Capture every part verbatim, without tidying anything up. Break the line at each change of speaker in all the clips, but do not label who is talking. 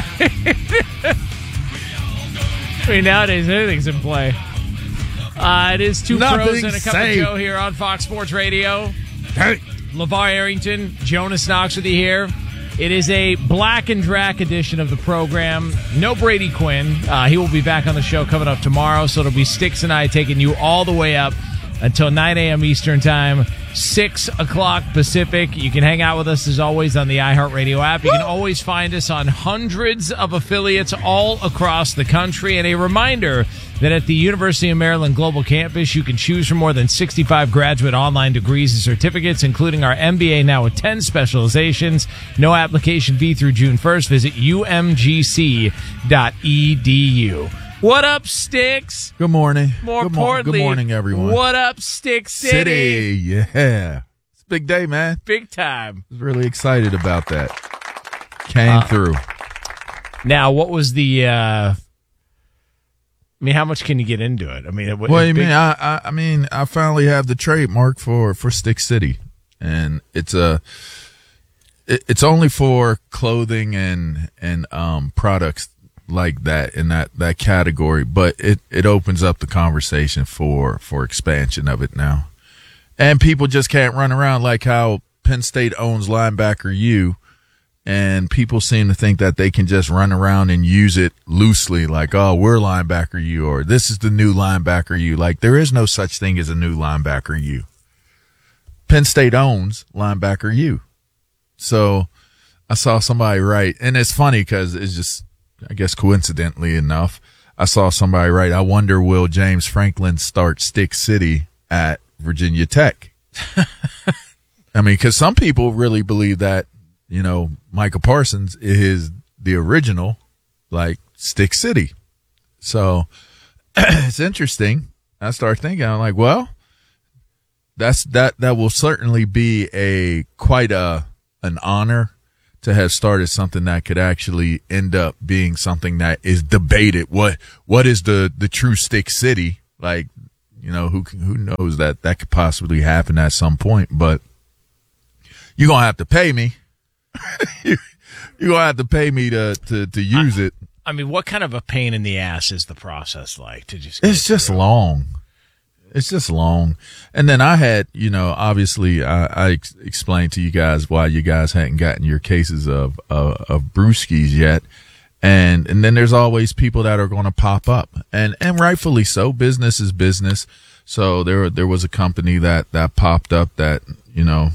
I mean, nowadays, anything's in play. Uh, it is Two
Nothing's
Pros and a Cup
safe.
of Joe here on Fox Sports Radio.
Hey.
LeVar Arrington, Jonas Knox with you here. It is a Black and Drac edition of the program. No Brady Quinn. Uh, he will be back on the show coming up tomorrow, so it'll be Sticks and I taking you all the way up until nine a.m. Eastern Time, six o'clock Pacific. You can hang out with us, as always, on the iHeartRadio app. You can always find us on hundreds of affiliates all across the country. And a reminder that at the University of Maryland Global Campus, you can choose from more than sixty-five graduate online degrees and certificates, including our M B A now with ten specializations. No application fee through June first. Visit U M G C dot E D U. What up, Sticks?
Good morning.
More
good mo-
importantly,
good morning, everyone.
What up, Stick City?
City, yeah. It's a big day, man.
Big time.
I was really excited about that. Came uh, through.
Now, what was the... Uh, I mean, how much can you get into it? I mean, it,
what do you
big,
mean? I, I, I mean, I finally have the trademark for, for Stick City, and it's a, it, it's only for clothing and and um products like that in that, that category, but it, it opens up the conversation for, for expansion of it now. And people just can't run around like how Penn State owns linebacker U, and people seem to think that they can just run around and use it loosely, like, oh, we're linebacker U, or this is the new linebacker U. Like, there is no such thing as a new linebacker U. Penn State owns linebacker U. So I saw somebody write, and it's funny because it's just, I guess coincidentally enough, I saw somebody write, I wonder will James Franklin start Stick City at Virginia Tech? I mean, because some people really believe that, you know, Micah Parsons is the original, like, Stick City. So it's interesting. I start thinking, I'm like, well, that's that that will certainly be a quite a an honor to have started something that could actually end up being something that is debated. What, what is the, the true Stick City? Like, you know, who, who knows that that could possibly happen at some point, but you're going to have to pay me. You're going to have to pay me to, to, to use
I,
it.
I mean, what kind of a pain in the ass is the process like to just,
it's just
through?
long. It's just long. And then I had, you know, obviously I, I ex- explained to you guys why you guys hadn't gotten your cases of, of, of brewskis yet. And, and then there's always people that are going to pop up, and, and rightfully so. Business is business. So there, there was a company that, that popped up that, you know,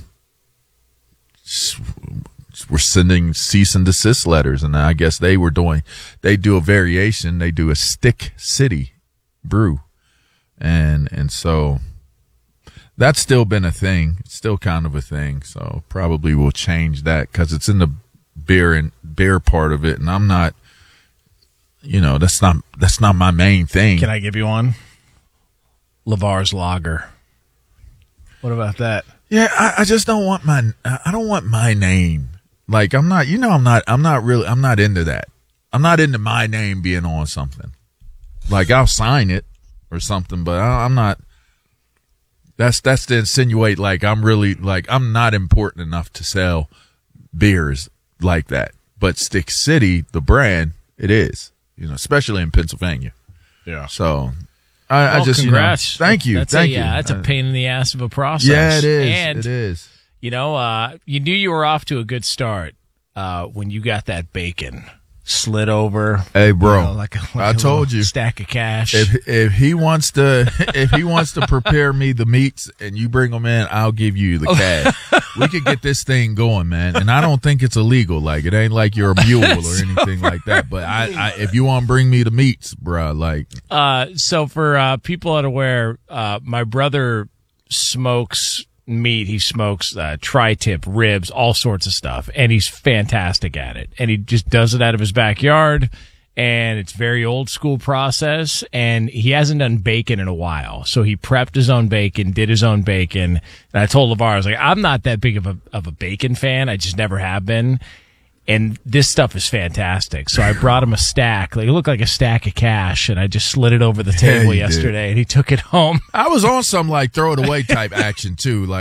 were sending cease and desist letters. And I guess they were doing, they do a variation. They do a Stick City brew. And, and so that's still been a thing. It's still kind of a thing. So probably we'll change that because it's in the beer and beer part of it. And I'm not, you know, that's not, that's not my main thing.
Can I give you one? LeVar's Lager. What about that?
Yeah. I, I just don't want my, I don't want my name. Like, I'm not, you know, I'm not, I'm not really, I'm not into that. I'm not into my name being on something. Like, I'll sign it or something, but I, I'm not. That's that's to insinuate like I'm really like I'm not important enough to sell beers like that. But Stick City, the brand, it is, you know, especially in Pennsylvania.
Yeah.
So I,
well,
I just,
congrats.
you know, thank you,
that's
thank
a,
you.
Yeah, that's a pain in the ass of a process.
Yeah, it is.
And,
it is.
You know, uh, you knew you were off to a good start uh, when you got that bacon slid over.
Hey, bro,
you know, like a, like
I
a
told you,
stack of cash.
If if he wants to, if he wants to prepare me the meats and you bring them in, I'll give you the cash. We could get this thing going, man. And I don't think it's illegal. Like, it ain't like you're a mule or anything like that. But I, I if you want to bring me the meats, bro, like.
Uh, so for uh, people unaware, uh, my brother smokes meat. He smokes uh, tri-tip, ribs, all sorts of stuff, and he's fantastic at it. And he just does it out of his backyard, and it's very old school process, and he hasn't done bacon in a while. So he prepped his own bacon, did his own bacon, and I told LeVar, I was like, I'm not that big of a of a bacon fan. I just never have been. And this stuff is fantastic. So I brought him a stack. Like, it looked like a stack of cash, and I just slid it over the table
yeah,
yesterday,
did.
and he took it home.
I was on some, like, throw it away type action, too. Like,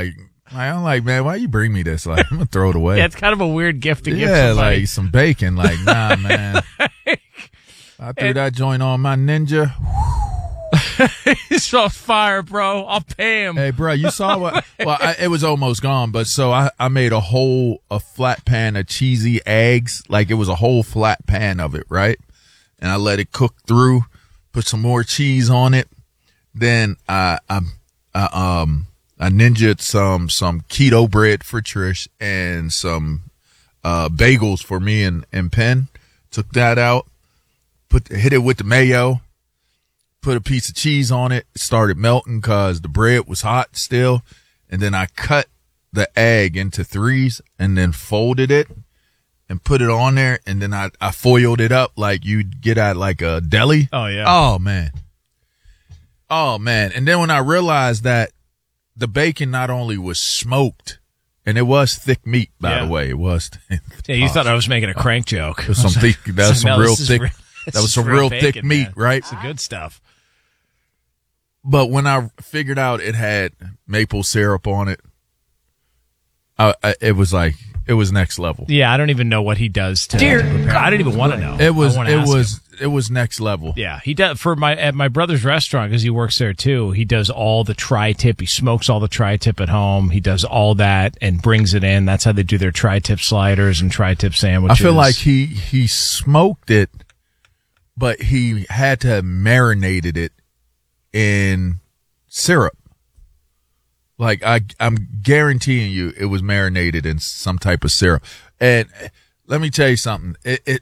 I'm like, man, why you bring me this? Like, I'm gonna throw it away.
Yeah, it's kind of a weird gift to give
Yeah,
somebody.
like some bacon. Like, nah, man. I threw
And-
that joint on my Ninja.
He's on fire, bro. I'll pay him.
Hey, bro, you saw what? Well, I, it was almost gone, but so I, I made a whole a flat pan of cheesy eggs, like it was a whole flat pan of it, right? And I let it cook through, put some more cheese on it. Then I I, I um I ninja'd some some keto bread for Trish and some uh bagels for me and and Penn. Took that out, put hit it with the mayo. Put a piece of cheese on it. It started melting because the bread was hot still. And then I cut the egg into threes and then folded it and put it on there. And then I, I foiled it up like you'd get at like a deli.
Oh, yeah.
Oh, man. Oh, man. And then when I realized that the bacon not only was smoked, and it was thick meat, by
Yeah.
the way. It was.
Yeah, you thought I was making a crank joke.
It was some thick, that was some
No,
real
this is
thick,
re-
that
this
was
is
some
real
real thick
bacon,
meat,
man.
right?
It's the good stuff.
But when I figured out it had maple syrup on it, I, I, it was like it was next level.
Yeah, I don't even know what he does to, to prepare. I don't even want to know.
It was
I wanna
it
ask
was
him.
it was next level.
Yeah, he does for my at my brother's restaurant because he works there too. He does all the tri-tip. He smokes all the tri-tip at home. He does all that and brings it in. That's how they do their tri-tip sliders and tri-tip
I
sandwiches.
feel like he he smoked it, but he had to have marinated it in syrup. Like I, I'm guaranteeing you, it was marinated in some type of syrup. And let me tell you something. It, it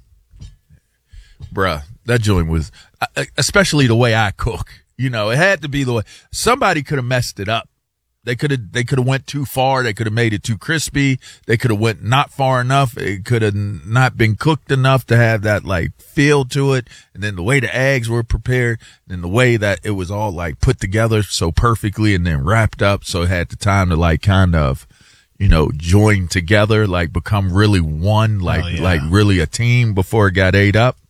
bruh, that joint was, especially the way I cook. You know, it had to be the way. Somebody could have messed it up. They could have, they could have went too far. They could have made it too crispy. They could have went not far enough. It could have not been cooked enough to have that like feel to it. And then the way the eggs were prepared and the way that it was all like put together so perfectly and then wrapped up. So it had the time to like kind of, you know, join together, like become really one, like,
Oh, yeah.
like really a team before it got ate up.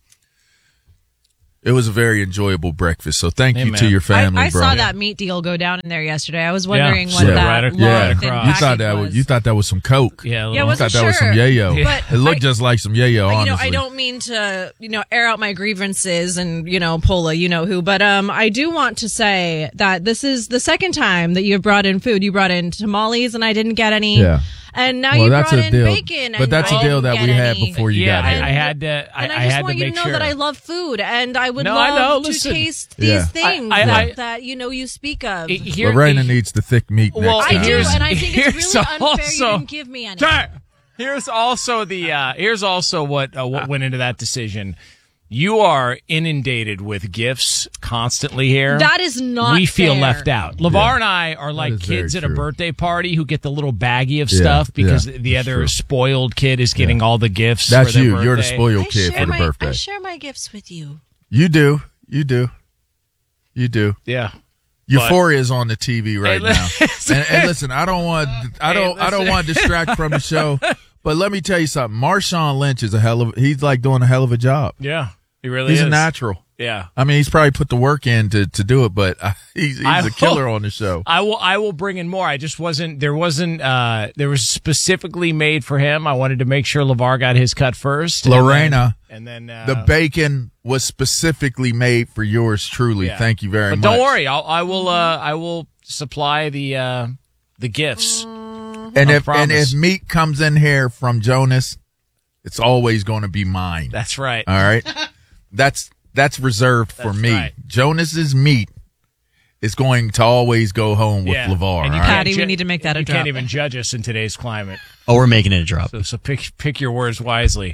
It was a very enjoyable breakfast. So thank
Hey,
you
man.
to your family,
I, I
bro.
saw that meat deal go down in there yesterday. I was wondering what
Yeah,
that
right ac-
loaf
right
and
across.
You thought
package
that was,
was.
you thought that was some Coke.
yeah, a
Yeah, I
little-
You
wasn't
thought that was some
sure.
yayo.
But
It looked
I-
just like some yayo,
But,
honestly.
you know, I don't mean to, you know, air out my grievances and, you know, pull a you know who, but um, I do want to say that this is the second time that you've brought in food. You brought in tamales and I didn't get any.
Yeah.
And now
Well,
you
that's
brought
a
in
deal.
bacon.
But
and
that's
I
a deal
didn't
that we
get
had
any.
before you
yeah,
got
I,
here.
I had to. I,
And I,
I
just
had
want
to
you
make
to know
sure
that I love food and I would
No, I
love
know.
to
Listen.
taste these
Yeah.
things
I- I-
that,
I-
that, you know, you speak of.
Here-
Lorena needs the thick meat next
Well,
I
time.
do,
here's-
and I think it's
here's
really unfair
also-
you didn't give me any.
Here's also the uh, here's also what uh, what went into that decision. You are inundated with gifts constantly here.
That is not
We feel
fair.
left out. LeVar
Yeah.
and I are like
is very
kids at a
true.
birthday party who get the little baggie of
Yeah,
stuff because
yeah,
the
that's
other
true.
spoiled kid is getting all the gifts.
That's
for their
you. You're the
birthday.
spoiled
I
kid
share
for the
my,
birthday.
I share my gifts with you.
You do. You do. You do.
Yeah.
Euphoria is on the T V right
Hey, li-
now. And, and listen, I don't want I don't I don't
listen.
want to distract from the show, but let me tell you something. Marshawn Lynch is a hell of he's like doing a hell of a job.
Yeah. He really
He's
is.
a natural.
Yeah.
I mean, he's probably put the work in to, to do it, but uh, he's, he's
I
a killer
hope-
on the show.
I will. I will bring in more. I just wasn't. There wasn't. Uh, there was specifically made for him. I wanted to make sure LeVar got his cut first. and
Lorena,
then, and then uh,
the bacon was specifically made for yours truly.
yeah.
Thank you very
but
much.
Don't worry. I'll, I will. Uh, I will supply the uh, the gifts.
And
I
if and
promise.
if meat comes in here from Jonas, it's always going to be mine.
That's right.
All right, that's that's reserved for
That's
me.
right.
Jonas's meat is going to always go home with
Yeah.
LeVar.
And
All
you
right?
can't
Patty, we
ju-
need to make that a
You
drop.
can't even judge us in today's climate.
Oh, we're making it a drop.
So, so pick pick your words wisely.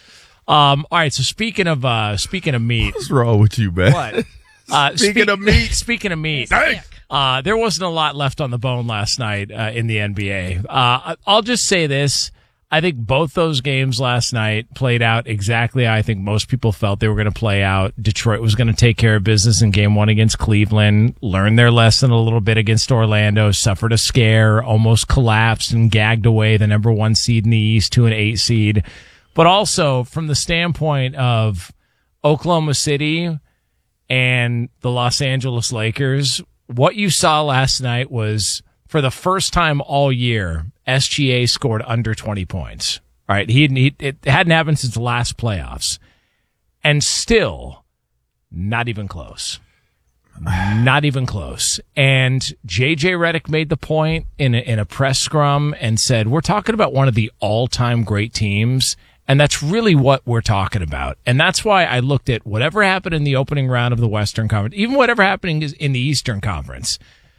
Um. All right. So speaking of uh, speaking of meat,
What's wrong with you, man?
what? Uh,
Speaking of meat.
Speaking of meat.
Hey!
Uh, there wasn't a lot left on the bone last night uh, in the N B A. Uh, I'll just say this. I think both those games last night played out exactly how I think most people felt they were going to play out. Detroit was going to take care of business in game one against Cleveland, learn their lesson a little bit against Orlando, suffered a scare, almost collapsed and gagged away the number one seed in the East to an eight seed. But also from the standpoint of Oklahoma City and the Los Angeles Lakers, what you saw last night was, for the first time all year, S G A scored under twenty points. All right, he, he it hadn't happened since the last playoffs, and still not even close. Not even close. And J J Redick made the point in a, in a press scrum and said, we're talking about one of the all-time great teams, and that's really what we're talking about. And that's why I looked at whatever happened in the opening round of the Western Conference, even whatever happening is in the Eastern Conference,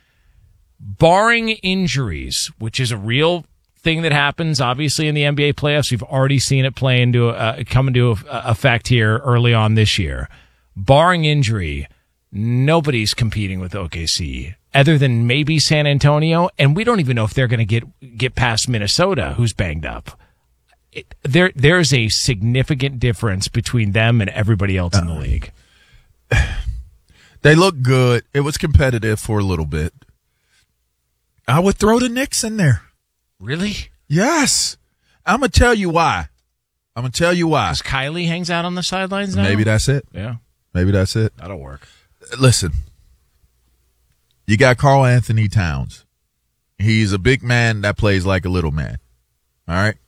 barring injuries, which is a real thing that happens, obviously, in the N B A playoffs. We've already seen it play into uh, come into effect here early on this year. Barring injury, nobody's competing with O K C other than maybe San Antonio, and we don't even know if they're going to get get past Minnesota, who's banged up. It, there, there's a significant difference between them and everybody else in the league.
They look good. It was competitive for a little bit. I would throw the Knicks in there.
Really?
Yes. I'm going to tell you why. I'm going to tell you why.
Because Kylie hangs out on the sidelines now?
Maybe that's it.
Yeah.
Maybe that's it.
That'll work.
Listen, you got Karl Anthony Towns. He's a big man that plays like a little man. All right?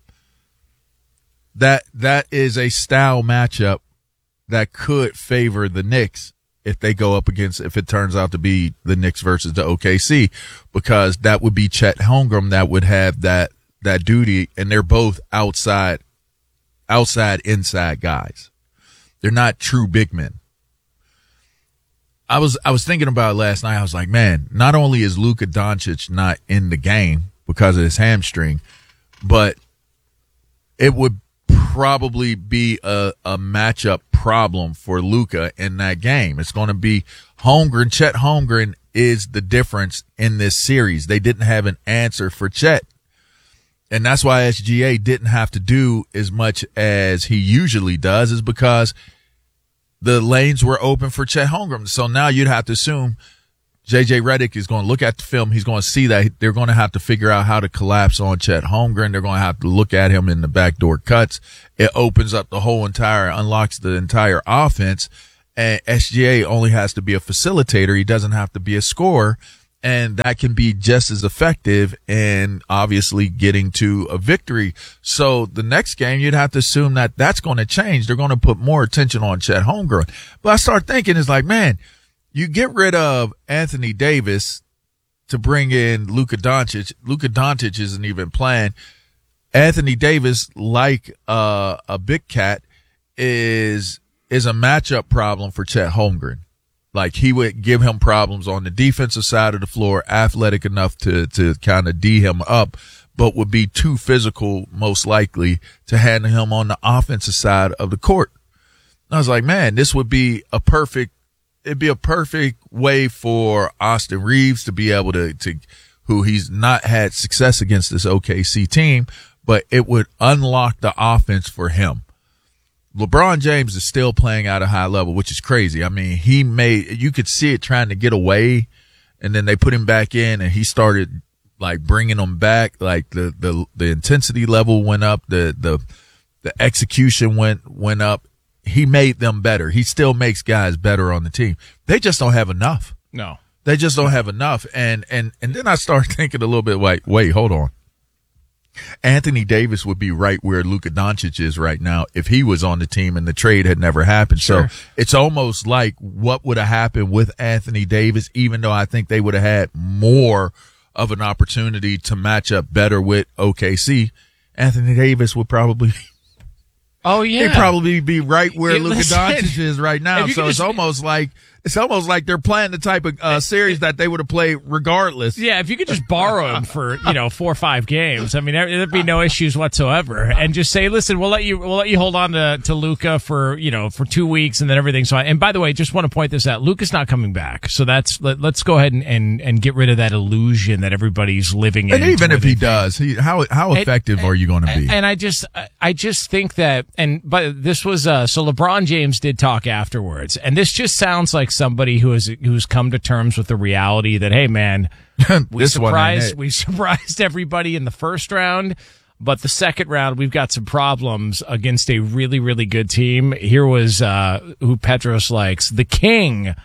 That That is a style matchup that could favor the Knicks if they go up against, if it turns out to be the Knicks versus the O K C, because that would be Chet Holmgren that would have that that duty, and they're both outside, outside, inside guys. They're not true big men. I was I was thinking about it last night. I was like, man, not only is Luka Doncic not in the game because of his hamstring, but it would probably be a, a matchup problem for Luka in that game. It's going to be Holmgren. Chet Holmgren is the difference in this series. They didn't have an answer for Chet. And that's why S G A didn't have to do as much as he usually does, is because the lanes were open for Chet Holmgren. So now you'd have to assume J J Redick is going to look at the film. He's going to see that they're going to have to figure out how to collapse on Chet Holmgren. They're going to have to look at him in the backdoor cuts. It opens up the whole entire, unlocks the entire offense. And S G A only has to be a facilitator. He doesn't have to be a scorer. And that can be just as effective in obviously getting to a victory. So the next game, you'd have to assume that that's going to change. They're going to put more attention on Chet Holmgren. But I start thinking, it's like, man, you get rid of Anthony Davis to bring in Luka Doncic. Luka Doncic isn't even playing. Anthony Davis, like uh, a big cat, is is a matchup problem for Chet Holmgren. Like, he would give him problems on the defensive side of the floor, athletic enough to to kind of D him up, but would be too physical, most likely, to handle him on the offensive side of the court. I was like, man, this would be a perfect It'd be a perfect way for Austin Reeves to be able to, to, who he's not had success against this O K C team, but it would unlock the offense for him. LeBron James is still playing at a high level, which is crazy. I mean, he made, you could see it trying to get away, and then they put him back in, and he started like bringing them back. Like the, the, the intensity level went up, the, the, the execution went, went up. He made them better. He still makes guys better on the team. They just don't have enough.
No.
They just don't have enough. And and and then I start thinking a little bit, wait, wait, hold on. Anthony Davis would be right where Luka Doncic is right now if he was on the team and the trade had never happened.
Sure.
So it's almost like what would have happened with Anthony Davis, even though I think they would have had more of an opportunity to match up better with O K C. Anthony Davis would probably
Oh yeah,
he'd probably be right where
Hey,
Luka
listen,
Doncic is right now.
if you
So
could
it's
just-
almost like it's almost like they're playing the type of uh, series that they would have played regardless.
Yeah, if you could just borrow him for, you know, four or five games, I mean, there, there'd be no issues whatsoever. And just say, listen, we'll let you, we'll let you hold on to, to Luka for, you know, for two weeks and then everything's fine. And by the way, just want to point this out. Luka's not coming back. So that's, let, let's go ahead and, and, and get rid of that illusion that everybody's living in.
And even
to
if
where
he
they-
does, he, how how effective are you going to be?
And I just, I just think that, and but this was, uh, so LeBron James did talk afterwards, and this just sounds like somebody who is who's come to terms with the reality that, hey man, we
This one ain't
surprised
it.
we surprised everybody in the first round, but the second round we've got some problems against a really really good team. Here was uh, who Petros likes, the king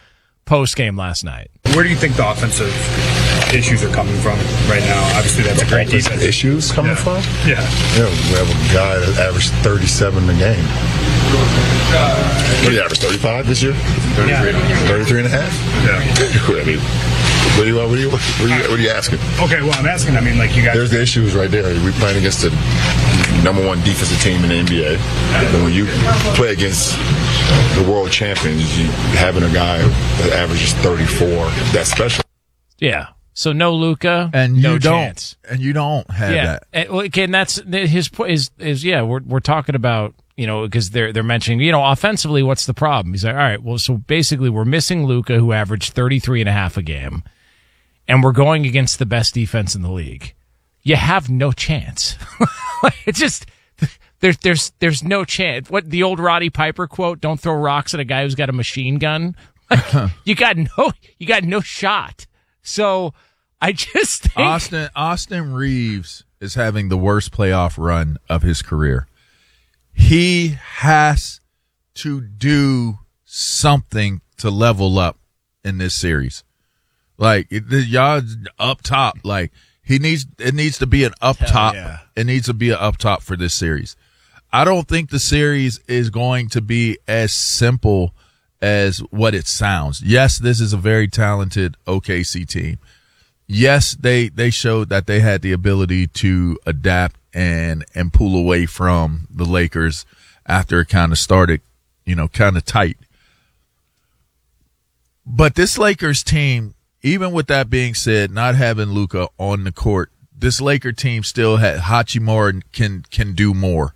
post game last night.
Where do you think the offensive issues are coming from right now? Obviously, that's a great defense.
Issues coming
yeah.
from?
Yeah.
Yeah, we have a guy that averaged thirty-seven a game. What did he average, thirty-five this year?
thirty-three.
thirty-three and a half?
Yeah.
I mean, what are you, what are you, what are you, what are you asking?
Okay, well, I'm asking, I mean, like, you guys...
There's the issues right there. We're playing against the number one defensive team in the N B A. And when you play against the world champions, you, having a guy that averages thirty-four, that's special.
Yeah. So no Luka,
and you
no
don't,
chance.
and you don't have
yeah.
that.
And, well, again, that's his point. Is is yeah? We're we're talking about, you know, because they're they're mentioning, you know, offensively, what's the problem? He's like, all right, well, so basically, we're missing Luka, who averaged thirty-three and a half a game, and we're going against the best defense in the league. You have no chance. It's just there's there's there's no chance. What the old Roddy Piper quote? Don't throw rocks at a guy who's got a machine gun. Like, you got no you got no shot. So I just think
Austin Austin Reeves is having the worst playoff run of his career. He has to do something to level up in this series. Like the y'all up top, like he needs it needs to be an up
Hell
top.
yeah.
It needs to be an up top for this series. I don't think the series is going to be as simple as what it sounds. Yes, this is a very talented O K C team. Yes, they, they showed that they had the ability to adapt and, and pull away from the Lakers after it kind of started, you know, kind of tight. But this Lakers team, even with that being said, not having Luka on the court, this Laker team still had Hachimura can, can do more.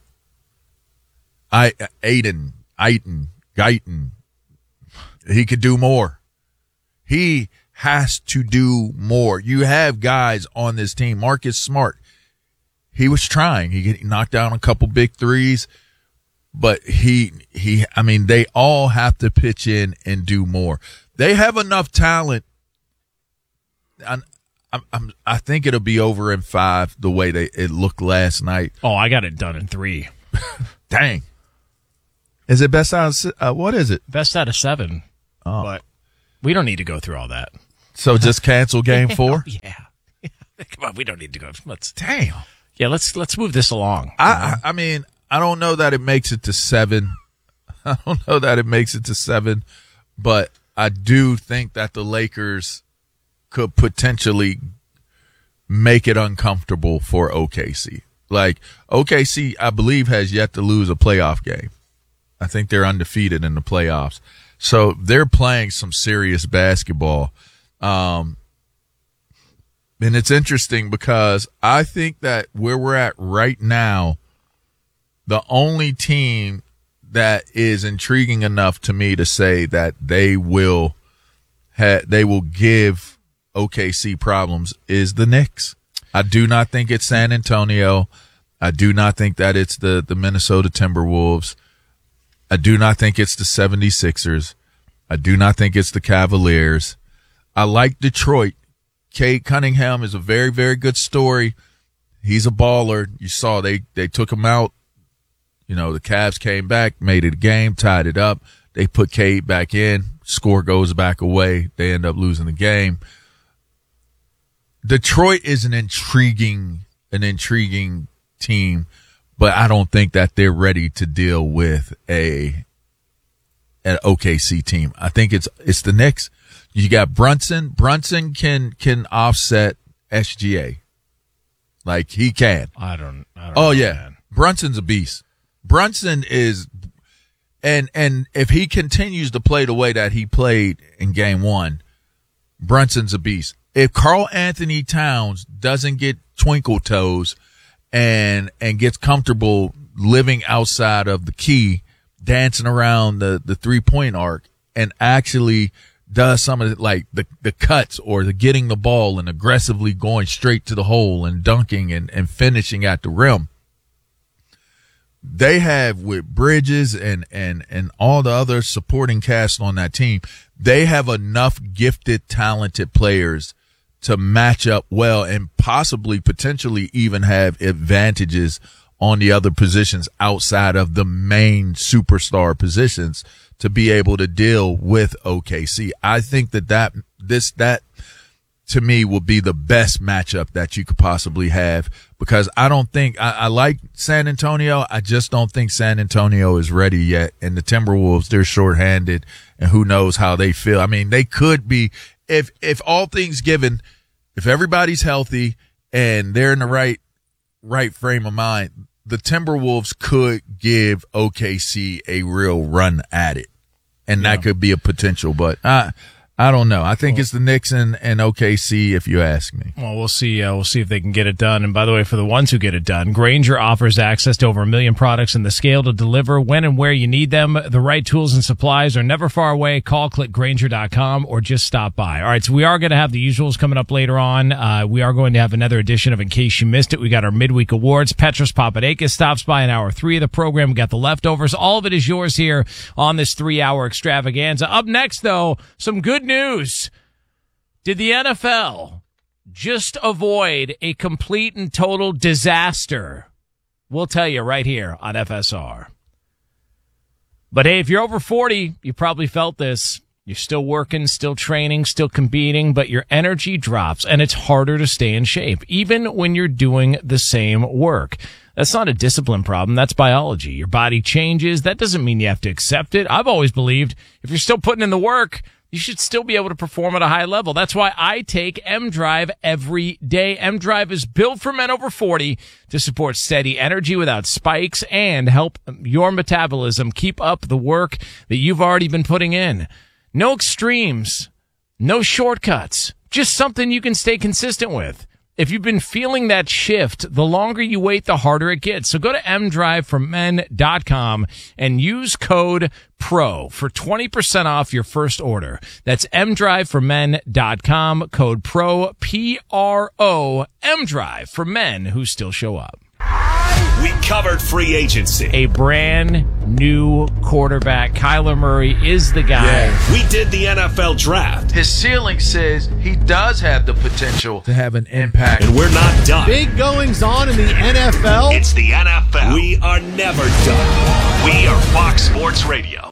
I, Aiden, Aiton, Guyton, he could do more. He has to do more. You have guys on this team. Marcus Smart, he was trying. He knocked down a couple big threes, but he, he, I mean, they all have to pitch in and do more. They have enough talent. I'm, I'm, I think it'll be over in five the way they it looked last night.
Oh, I got it done in three.
Dang. Is it best out of, uh, what is it?
Best out of seven.
Oh.
But we don't need to go through all that.
So just cancel game four?
Yeah. Come on, we don't need to go. Let's
Damn.
Yeah, let's let's move this along.
I, I I mean, I don't know that it makes it to seven. I don't know that it makes it to seven, but I do think that the Lakers could potentially make it uncomfortable for O K C. Like, O K C, I believe, has yet to lose a playoff game. I think they're undefeated in the playoffs. So they're playing some serious basketball. Um, and it's interesting because I think that where we're at right now, the only team that is intriguing enough to me to say that they will ha- they will give O K C problems is the Knicks. I do not think it's San Antonio. I do not think that it's the, the Minnesota Timberwolves. I do not think it's the seventy-sixers. I do not think it's the Cavaliers. I like Detroit. Cade Cunningham is a very, very good story. He's a baller. You saw they, they took him out. You know, the Cavs came back, made it a game, tied it up. They put Cade back in. Score goes back away. They end up losing the game. Detroit is an intriguing, an intriguing team, but I don't think that they're ready to deal with a an O K C team. I think it's it's the Knicks. You got Brunson. Brunson can can offset S G A. Like he can.
I don't. I don't
Oh
know,
yeah,
man.
Brunson's a beast. Brunson is, and and if he continues to play the way that he played in game one, Brunson's a beast. If Karl Anthony Towns doesn't get twinkle toes and and gets comfortable living outside of the key, dancing around the, the three-point arc, and actually does some of it, like the, the cuts or the getting the ball and aggressively going straight to the hole and dunking and, and finishing at the rim, they have with Bridges and, and, and all the other supporting cast on that team, they have enough gifted, talented players to match up well and possibly potentially even have advantages on the other positions outside of the main superstar positions to be able to deal with O K C. I think that that this that to me will be the best matchup that you could possibly have, because I don't think I, I like San Antonio. I just don't think San Antonio is ready yet. And the Timberwolves, they're shorthanded, and who knows how they feel. I mean, they could be, if if all things given, if everybody's healthy and they're in the right right frame of mind, the Timberwolves could give O K C a real run at it, and yeah. that could be a potential. But I, I don't know. I think well, it's the Knicks and, and O K C, if you ask me.
Well, we'll see. Uh, we'll see if they can get it done. And by the way, for the ones who get it done, Grainger offers access to over a million products and the scale to deliver when and where you need them. The right tools and supplies are never far away. Call, click Grainger dot com, or just stop by. All right, so we are going to have the usuals coming up later on. Uh, we are going to have another edition of In Case You Missed It. We got our midweek awards. Petros Papadakis stops by in hour three of the program. We got the leftovers. All of it is yours here on this three-hour extravaganza. Up next, though, some good news. Did the N F L just avoid a complete and total disaster? We'll tell you right here on F S R. But hey, if you're over forty, you probably felt this. You're still working, still training, still competing, but your energy drops and it's harder to stay in shape, even when you're doing the same work. That's not a discipline problem. That's biology. Your body changes. That doesn't mean you have to accept it. I've always believed if you're still putting in the work, you should still be able to perform at a high level. That's why I take M-Drive every day. M-Drive is built for men over forty to support steady energy without spikes and help your metabolism keep up the work that you've already been putting in. No extremes, no shortcuts, just something you can stay consistent with. If you've been feeling that shift, the longer you wait, the harder it gets. So go to m drive for men dot com and use code PRO for twenty percent off your first order. That's m drive for men dot com, code PRO, P R O, M-Drive for men who still show up.
We covered free agency.
A brand new quarterback. Kyler Murray is the guy.
Yeah. We did the N F L draft.
His ceiling says he does have the potential to have an impact.
And we're not done.
Big goings on in the N F L.
It's the N F L. We are never done. We are Fox Sports Radio.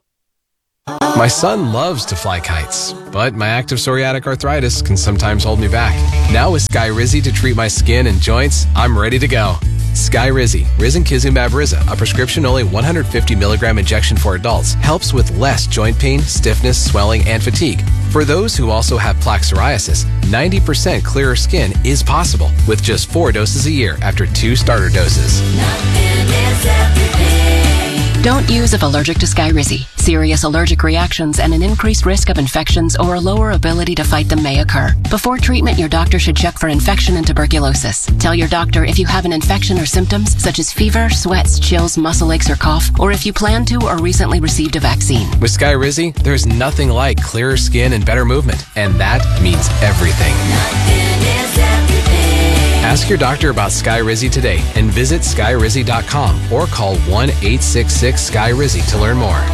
My son loves to fly kites, but my active psoriatic arthritis can sometimes hold me back. Now with Skyrizi to treat my skin and joints, I'm ready to go. Skyrizi, risankizumab Riza, a prescription-only one hundred fifty milligram injection for adults, helps with less joint pain, stiffness, swelling, and fatigue. For those who also have plaque psoriasis, ninety percent clearer skin is possible with just four doses a year after two starter doses.
Nothing is everything. Don't use if allergic to Skyrizi. Serious allergic reactions and an increased risk of infections or a lower ability to fight them may occur. Before treatment, your doctor should check for infection and tuberculosis. Tell your doctor if you have an infection or symptoms such as fever, sweats, chills, muscle aches, or cough, or if you plan to or recently received a vaccine.
With Skyrizi, there's nothing like clearer skin and better movement, and that means everything.
Nothing is everything.
Ask your doctor about Skyrizi today and visit skyrizi dot com or call one eight six six Sky Rizzy to learn more.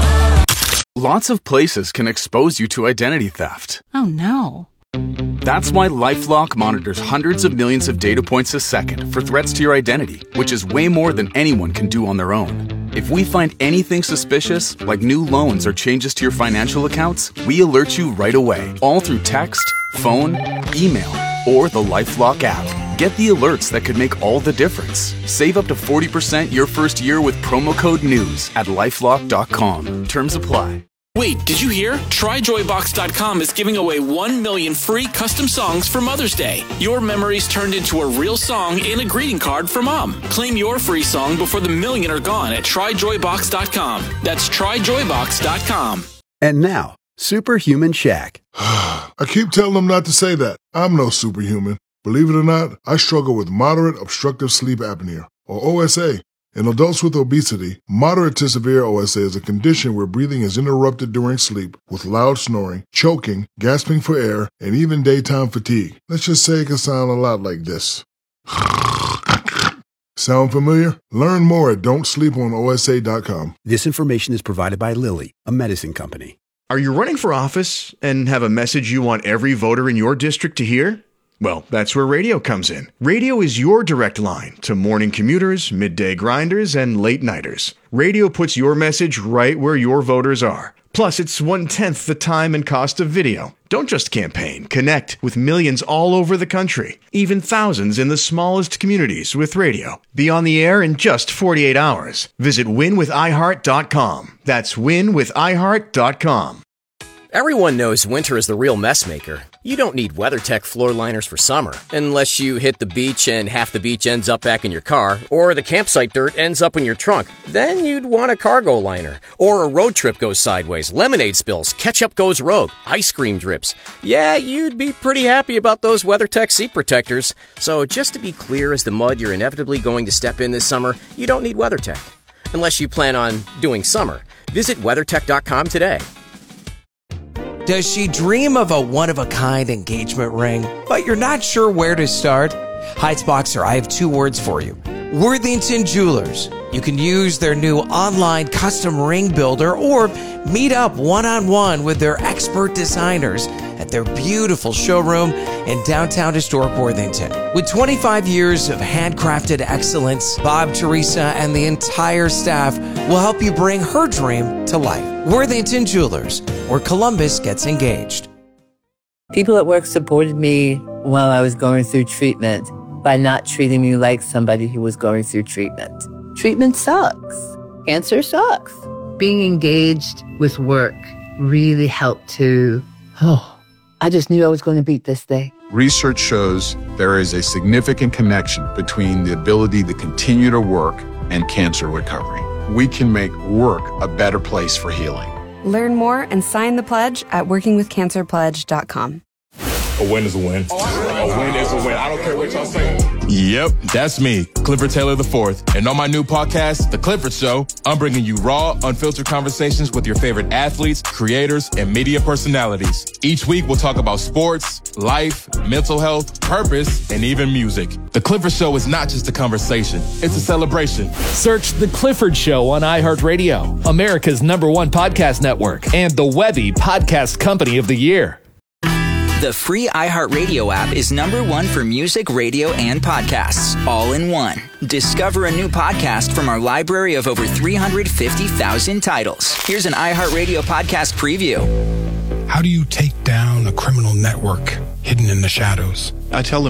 Lots of places can expose you to identity theft.
Oh no.
That's why LifeLock monitors hundreds of millions of data points a second for threats to your identity, which is way more than anyone can do on their own. If we find anything suspicious, like new loans or changes to your financial accounts, we alert you right away, all through text, phone, email, or the LifeLock app. Get the alerts that could make all the difference. Save up to forty percent your first year with promo code NEWS at lifelock dot com. Terms apply.
Wait, did you hear? Try joy box dot com is giving away one million free custom songs for Mother's Day. Your memories turned into a real song in a greeting card for Mom. Claim your free song before the million are gone at try joy box dot com. That's try joy box dot com.
And now, Superhuman Shaq.
I keep telling them not to say that. I'm no superhuman. Believe it or not, I struggle with moderate obstructive sleep apnea, or O S A. In adults with obesity, moderate to severe O S A is a condition where breathing is interrupted during sleep with loud snoring, choking, gasping for air, and even daytime fatigue. Let's just say it can sound a lot like this. Sound familiar? Learn more at don't sleep on O S A dot com.
This information is provided by Lilly, a medicine company.
Are you running for office and have a message you want every voter in your district to hear? Well, that's where radio comes in. Radio is your direct line to morning commuters, midday grinders, and late nighters. Radio puts your message right where your voters are. Plus, it's one-tenth the time and cost of video. Don't just campaign. Connect with millions all over the country, even thousands in the smallest communities with radio. Be on the air in just forty-eight hours. Visit win with i heart dot com. That's win with i heart dot com.
Everyone knows winter is the real mess maker. You don't need WeatherTech floor liners for summer, unless you hit the beach and half the beach ends up back in your car, or the campsite dirt ends up in your trunk. Then you'd want a cargo liner, or a road trip goes sideways, lemonade spills, ketchup goes rogue, ice cream drips. Yeah, you'd be pretty happy about those WeatherTech seat protectors. So just to be clear as the mud you're inevitably going to step in this summer, you don't need WeatherTech. Unless you plan on doing summer. Visit WeatherTech dot com today.
Does she dream of a one-of-a-kind engagement ring, but you're not sure where to start? Heights Boxer, I have two words for you. Worthington Jewelers. You can use their new online custom ring builder or meet up one-on-one with their expert designers at their beautiful showroom in downtown historic Worthington. With twenty-five years of handcrafted excellence, Bob, Teresa, and the entire staff will help you bring her dream to life. Worthington Jewelers, where Columbus gets engaged.
People at work supported me while I was going through treatment by not treating me like somebody who was going through treatment. Treatment sucks. Cancer sucks. Being engaged with work really helped to, oh, I just knew I was going to beat this thing.
Research shows there is a significant connection between the ability to continue to work and cancer recovery. We can make work a better place for healing.
Learn more and sign the pledge at working with cancer pledge dot com.
A win is a win. A win is a win. I don't care what y'all say. Yep, that's me, Clifford Taylor the fourth. And on my new podcast, The Clifford Show, I'm bringing you raw, unfiltered conversations with your favorite athletes, creators, and media personalities. Each week, we'll talk about sports, life, mental health, purpose, and even music. The Clifford Show is not just a conversation, it's a celebration.
Search The Clifford Show on iHeartRadio, America's number one podcast network, and the Webby Podcast Company of the Year.
The free iHeartRadio app is number one for music, radio, and podcasts, all in one. Discover a new podcast from our library of over three hundred fifty thousand titles. Here's an iHeartRadio podcast preview.
How do you take down a criminal network hidden in the shadows?
I tell them